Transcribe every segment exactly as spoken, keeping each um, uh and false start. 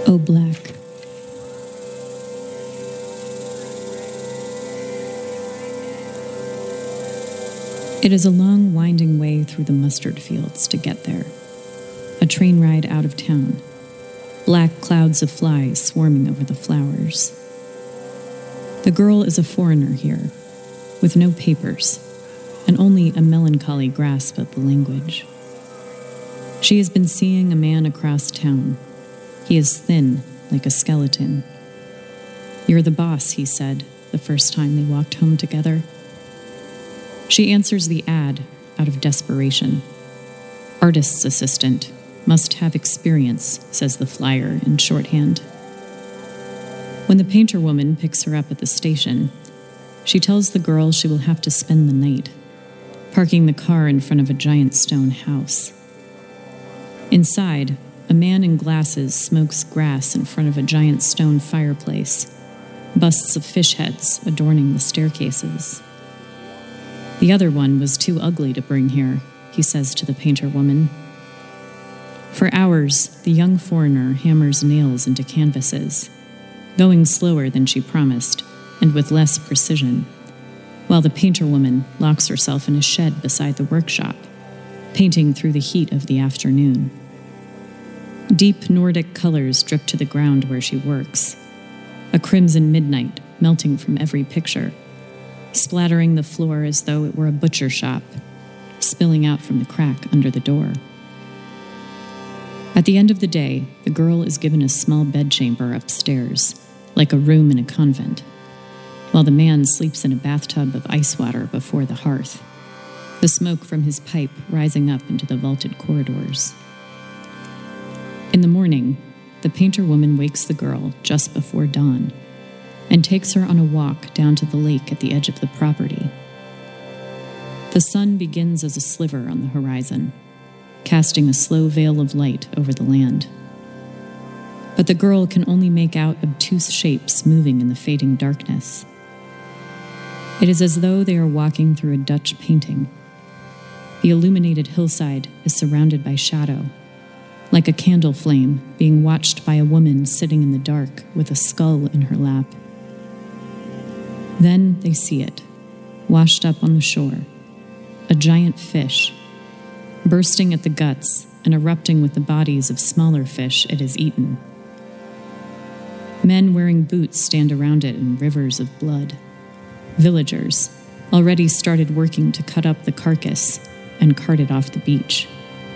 Oh, Black. It is a long, winding way through the mustard fields to get there. A train ride out of town. Black clouds of flies swarming over the flowers. The girl is a foreigner here, with no papers, and only a melancholy grasp of the language. She has been seeing a man across town. He is thin, like a skeleton. "You're the boss," he said, the first time they walked home together. She answers the ad out of desperation. "Artist's assistant, must have experience," says the flyer in shorthand. When the painter woman picks her up at the station, she tells the girl she will have to spend the night, parking the car in front of a giant stone house. Inside, a man in glasses smokes grass in front of a giant stone fireplace, busts of fish heads adorning the staircases. "The other one was too ugly to bring here," he says to the painter woman. For hours, the young foreigner hammers nails into canvases, going slower than she promised and with less precision, while the painter woman locks herself in a shed beside the workshop, painting through the heat of the afternoon. Deep Nordic colors drip to the ground where she works, a crimson midnight melting from every picture, splattering the floor as though it were a butcher shop, spilling out from the crack under the door. At the end of the day, the girl is given a small bedchamber upstairs, like a room in a convent, while the man sleeps in a bathtub of ice water before the hearth, the smoke from his pipe rising up into the vaulted corridors. In the morning, the painter woman wakes the girl just before dawn and takes her on a walk down to the lake at the edge of the property. The sun begins as a sliver on the horizon, casting a slow veil of light over the land. But the girl can only make out obtuse shapes moving in the fading darkness. It is as though they are walking through a Dutch painting. The illuminated hillside is surrounded by shadow, like a candle flame being watched by a woman sitting in the dark with a skull in her lap. Then they see it, washed up on the shore, a giant fish, bursting at the guts and erupting with the bodies of smaller fish it has eaten. Men wearing boots stand around it in rivers of blood. Villagers already started working to cut up the carcass and cart it off the beach.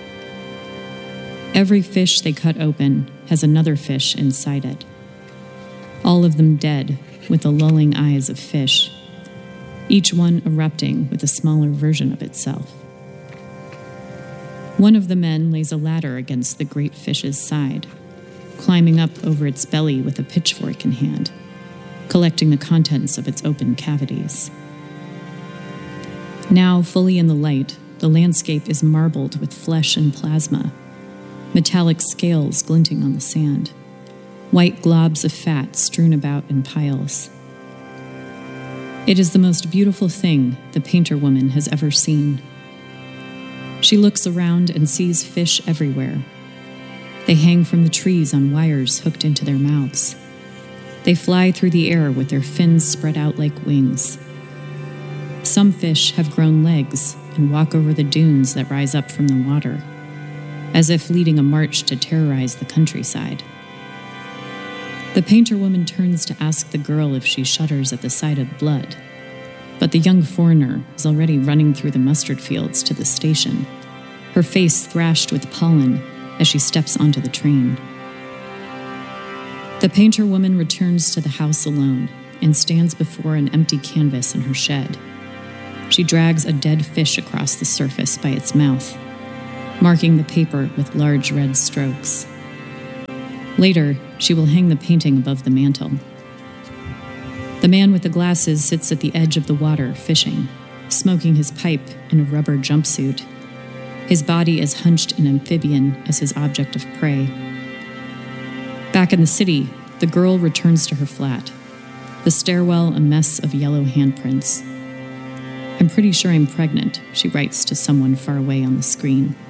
Every fish they cut open has another fish inside it, all of them dead with the lulling eyes of fish, each one erupting with a smaller version of itself. One of the men lays a ladder against the great fish's side, climbing up over its belly with a pitchfork in hand, collecting the contents of its open cavities. Now, fully in the light, the landscape is marbled with flesh and plasma, metallic scales glinting on the sand, white globs of fat strewn about in piles. It is the most beautiful thing the painter woman has ever seen. She looks around and sees fish everywhere. They hang from the trees on wires hooked into their mouths. They fly through the air with their fins spread out like wings. Some fish have grown legs and walk over the dunes that rise up from the water, as if leading a march to terrorize the countryside. The painter woman turns to ask the girl if she shudders at the sight of blood, but the young foreigner is already running through the mustard fields to the station, her face thrashed with pollen as she steps onto the train. The painter woman returns to the house alone and stands before an empty canvas in her shed. She drags a dead fish across the surface by its mouth, marking the paper with large red strokes. Later, she will hang the painting above the mantel. The man with the glasses sits at the edge of the water, fishing, smoking his pipe in a rubber jumpsuit, his body as hunched and amphibian as his object of prey. Back in the city, the girl returns to her flat, the stairwell a mess of yellow handprints. "I'm pretty sure I'm pregnant," she writes to someone far away on the screen.